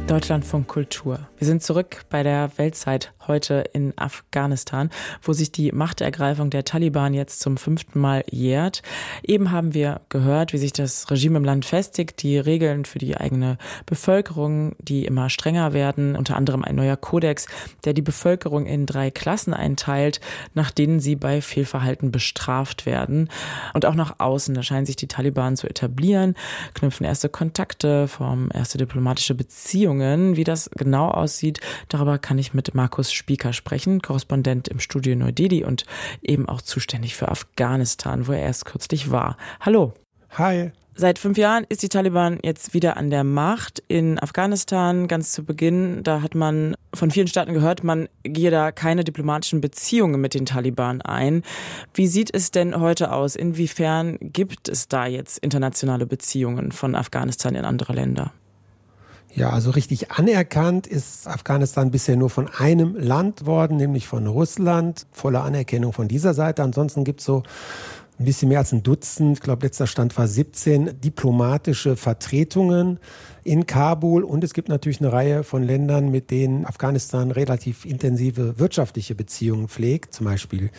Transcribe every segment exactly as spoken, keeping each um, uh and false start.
Deutschlandfunk Kultur. Wir sind zurück bei der Weltzeit heute in Afghanistan, wo sich die Machtergreifung der Taliban jetzt zum fünften Mal jährt. Eben haben wir gehört, wie sich das Regime im Land festigt, die Regeln für die eigene Bevölkerung, die immer strenger werden, unter anderem ein neuer Kodex, der die Bevölkerung in drei Klassen einteilt, nach denen sie bei Fehlverhalten bestraft werden. Und auch nach außen, da scheinen sich die Taliban zu etablieren, knüpfen erste Kontakte, formen erste diplomatische Beziehungen. Wie das genau aussieht, darüber kann ich mit Markus Spieker sprechen, Korrespondent im Studio Neu-Delhi und eben auch zuständig für Afghanistan, wo er erst kürzlich war. Hallo. Hi. Seit fünf Jahren ist die Taliban jetzt wieder an der Macht in Afghanistan. Ganz zu Beginn, da hat man von vielen Staaten gehört, man gehe da keine diplomatischen Beziehungen mit den Taliban ein. Wie sieht es denn heute aus? Inwiefern gibt es da jetzt internationale Beziehungen von Afghanistan in andere Länder? Ja, also richtig anerkannt ist Afghanistan bisher nur von einem Land worden, nämlich von Russland. Volle Anerkennung von dieser Seite. Ansonsten gibt es so ein bisschen mehr als ein Dutzend, ich glaube letzter Stand war siebzehn, diplomatische Vertretungen in Kabul. Und es gibt natürlich eine Reihe von Ländern, mit denen Afghanistan relativ intensive wirtschaftliche Beziehungen pflegt. Zum Beispiel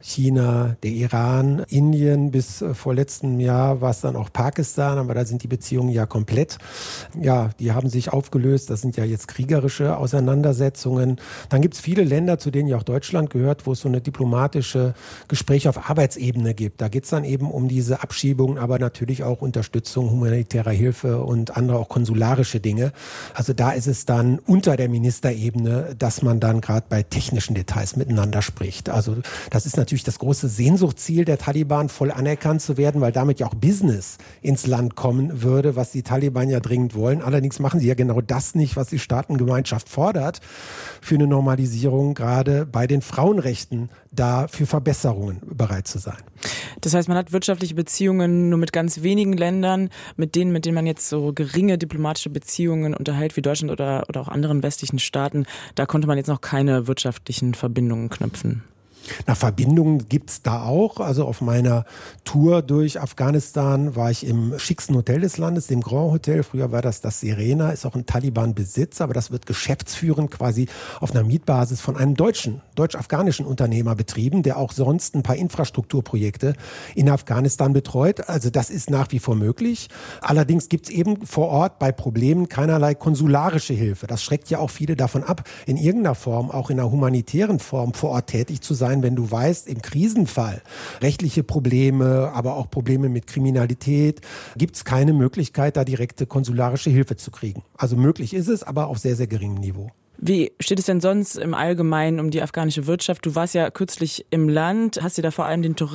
China, der Iran, Indien, bis vor letztem Jahr war es dann auch Pakistan, aber da sind die Beziehungen ja komplett, ja, die haben sich aufgelöst, das sind ja jetzt kriegerische Auseinandersetzungen. Dann gibt es viele Länder, zu denen ja auch Deutschland gehört, wo es so eine diplomatische Gespräche auf Arbeitsebene gibt. Da geht es dann eben um diese Abschiebungen, aber natürlich auch Unterstützung humanitärer Hilfe und andere auch konsularische Dinge. Also da ist es dann unter der Ministerebene, dass man dann gerade bei technischen Details miteinander spricht. Also das ist natürlich das große Sehnsuchtsziel der Taliban, voll anerkannt zu werden, weil damit ja auch Business ins Land kommen würde, was die Taliban ja dringend wollen. Allerdings machen sie ja genau das nicht, was die Staatengemeinschaft fordert, für eine Normalisierung, gerade bei den Frauenrechten, da für Verbesserungen bereit zu sein. Das heißt, man hat wirtschaftliche Beziehungen nur mit ganz wenigen Ländern, mit denen, mit denen man jetzt so geringe diplomatische Beziehungen unterhält, wie Deutschland oder, oder auch anderen westlichen Staaten. Da konnte man jetzt noch keine wirtschaftlichen Verbindungen knüpfen. Na, Verbindungen gibt's da auch. Also auf meiner Tour durch Afghanistan war ich im schicksten Hotel des Landes, dem Grand Hotel. Früher war das das Serena, ist auch ein Taliban-Besitz, aber das wird geschäftsführend quasi auf einer Mietbasis von einem deutschen, deutsch-afghanischen Unternehmer betrieben, der auch sonst ein paar Infrastrukturprojekte in Afghanistan betreut. Also das ist nach wie vor möglich. Allerdings gibt's eben vor Ort bei Problemen keinerlei konsularische Hilfe. Das schreckt ja auch viele davon ab, in irgendeiner Form, auch in einer humanitären Form vor Ort tätig zu sein, wenn du weißt, im Krisenfall rechtliche Probleme, aber auch Probleme mit Kriminalität, gibt es keine Möglichkeit, da direkte konsularische Hilfe zu kriegen. Also möglich ist es, aber auf sehr, sehr geringem Niveau. Wie steht es denn sonst im Allgemeinen um die afghanische Wirtschaft? Du warst ja kürzlich im Land, hast dir da vor allem den Tourismus